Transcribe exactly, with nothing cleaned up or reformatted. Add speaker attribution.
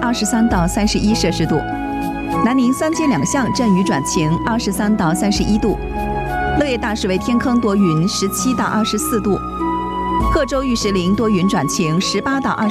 Speaker 1: 二十三到三十一摄氏度。南宁三街两巷阵雨转晴，二十三到三十一度。乐业大室为天坑多云，十七到二十四度。贺州玉石林多云转晴，十八到二。